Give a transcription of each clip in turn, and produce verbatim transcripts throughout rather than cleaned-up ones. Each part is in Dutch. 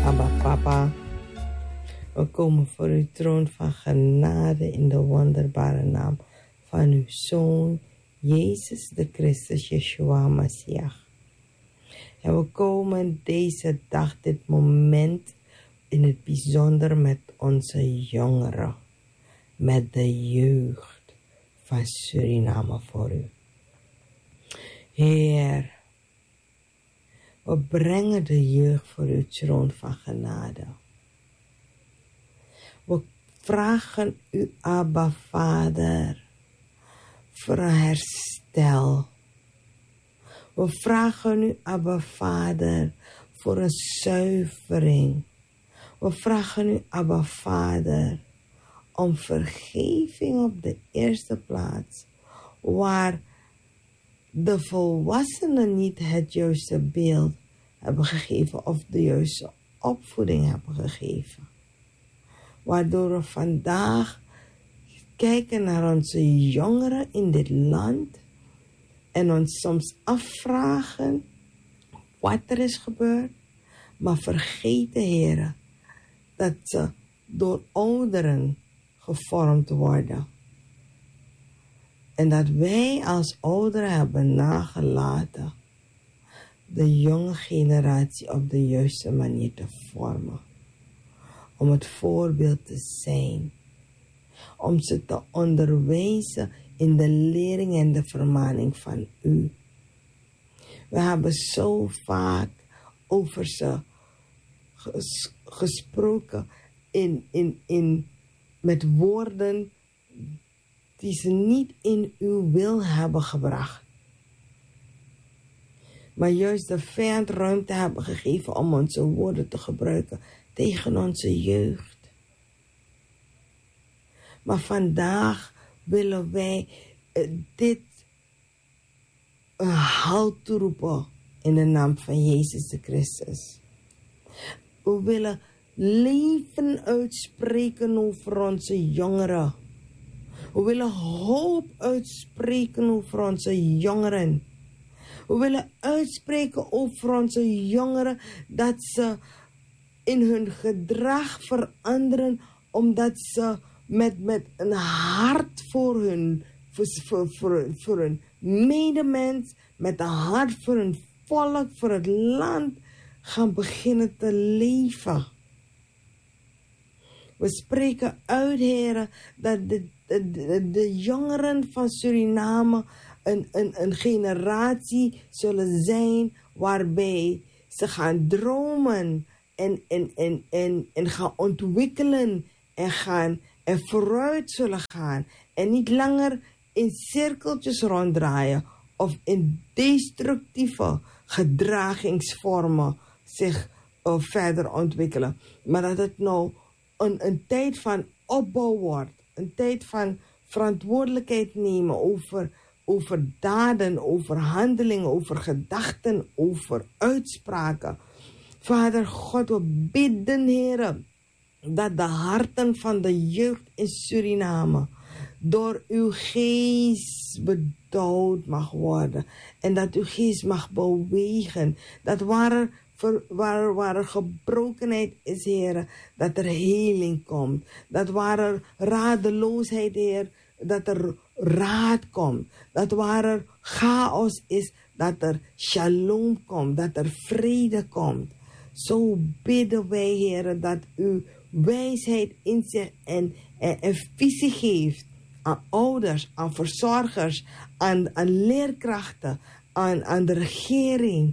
Abba Papa, we komen voor uw troon van genade in de wonderbare naam van uw Zoon, Jezus de Christus, Yeshua Messiach. En we komen deze dag, dit moment, in het bijzonder met onze jongeren, met de jeugd van Suriname voor u. Heer, we brengen de jeugd voor uw troon van genade. We vragen u, Abba Vader, voor een herstel. We vragen u, Abba Vader, voor een zuivering. We vragen u, Abba Vader, om vergeving op de eerste plaats, waar de volwassenen niet het juiste beeld hebben gegeven of de juiste opvoeding hebben gegeven. Waardoor we vandaag kijken naar onze jongeren in dit land en ons soms afvragen wat er is gebeurd, maar vergeten, heren, dat ze door ouderen gevormd worden. En dat wij als ouderen hebben nagelaten de jonge generatie op de juiste manier te vormen. Om het voorbeeld te zijn. Om ze te onderwijzen in de lering en de vermaning van u. We hebben zo vaak over ze ges- gesproken in, in, in, met woorden die ze niet in uw wil hebben gebracht. Maar juist de vijand ruimte hebben gegeven om onze woorden te gebruiken tegen onze jeugd. Maar vandaag willen wij uh, dit een halt toeroepen in de naam van Jezus de Christus. We willen leven uitspreken over onze jongeren. We willen hoop uitspreken over onze jongeren. We willen uitspreken over onze jongeren dat ze in hun gedrag veranderen, omdat ze met, met een hart voor hun, voor, voor, voor, voor hun medemens, met een hart voor hun volk, voor het land, gaan beginnen te leven. We spreken uit, heren, dat de, de, de, de jongeren van Suriname een, een, een generatie zullen zijn waarbij ze gaan dromen en, en, en, en, en gaan ontwikkelen en, gaan, en vooruit zullen gaan. En niet langer in cirkeltjes ronddraaien of in destructieve gedragingsvormen zich uh, verder ontwikkelen. Maar dat het nou een, een tijd van opbouw wordt. Een tijd van verantwoordelijkheid nemen over, over daden, over handelingen, over gedachten, over uitspraken. Vader God, we bidden, Heer, dat de harten van de jeugd in Suriname door uw geest bedouwd mag worden. En dat uw geest mag bewegen. Dat waar er, waar, waar er gebrokenheid is, Heer, dat er heling komt. Dat waar er radeloosheid, Heer, dat er raad komt. Dat waar er chaos is, dat er shalom komt. Dat er vrede komt. Zo bidden wij, Heer, dat u wijsheid, inzicht en, en, en visie geeft aan ouders, aan verzorgers, aan, aan leerkrachten, aan, aan de regering.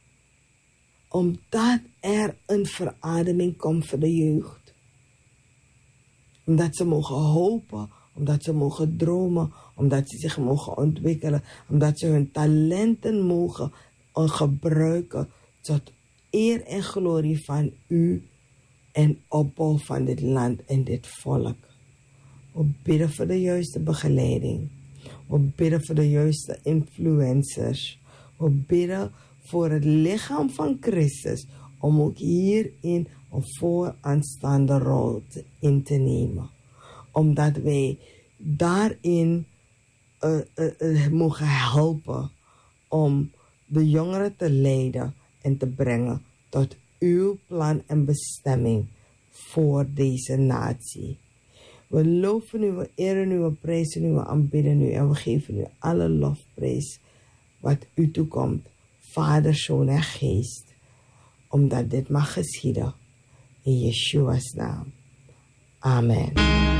Omdat er een verademing komt voor de jeugd. Omdat ze mogen hopen, omdat ze mogen dromen, omdat ze zich mogen ontwikkelen, omdat ze hun talenten mogen gebruiken tot eer en glorie van u en opbouw van dit land en dit volk. We bidden voor de juiste begeleiding. We bidden voor de juiste influencers. We bidden voor het lichaam van Christus om ook hierin een vooraanstaande rol te, in te nemen. Omdat wij daarin uh, uh, uh, mogen helpen om de jongeren te leiden en te brengen tot uw plan en bestemming voor deze natie. We loven u, we eren u, we prijzen u, we aanbidden u en we geven u alle lofprijs wat u toekomt, Vader, Zoon en Geest, omdat dit mag geschieden in Yeshua's naam. Amen.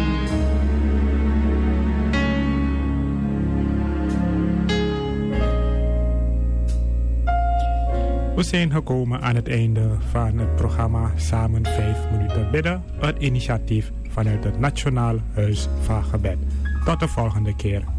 We zijn gekomen aan het einde van het programma Samen vijf minuten bidden, het initiatief vanuit het Nationaal Huis van Gebed. Tot de volgende keer.